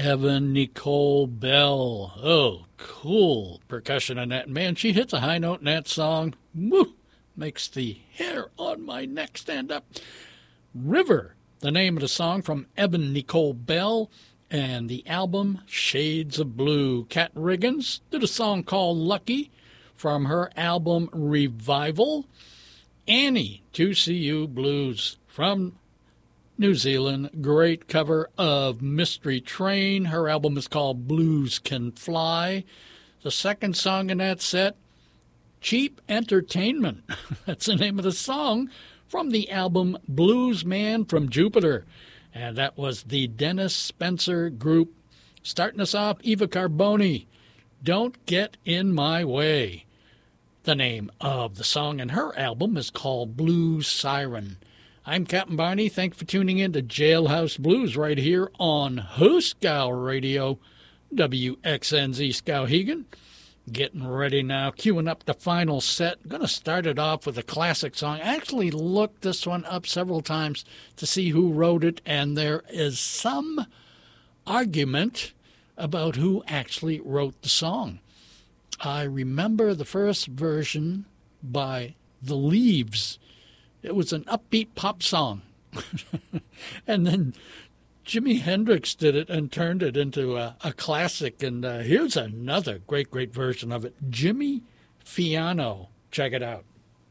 Evan Nicole Bell. Oh, cool percussion on that. Man, she hits a high note in that song. Woo! Makes the hair on my neck stand up. River, the name of the song from Evan Nicole Bell, and the album Shades of Blue. Kat Riggins did a song called Lucky from her album Revival. Annie, 2CU Blues from New Zealand. Great cover of Mystery Train. Her album is called Blues Can Fly. The second song in that set, Cheap Entertainment. That's the name of the song from the album Blues Man from Jupiter. And that was the Dennis Spencer Group. Starting us off, Eva Carboni, Don't Get in My Way. The name of the song in her album is called Blues Siren. I'm Captain Barney. Thanks for tuning in to Jailhouse Blues right here on Hooskow Radio, WXNZ Skowhegan. Getting ready now, queuing up the final set. I'm going to start it off with a classic song. I actually looked this one up several times to see who wrote it, and there is some argument about who actually wrote the song. I remember the first version by The Leaves. It was an upbeat pop song. And then Jimi Hendrix did it and turned it into a classic. And here's another great version of it. Jimmy Fiano. Check it out.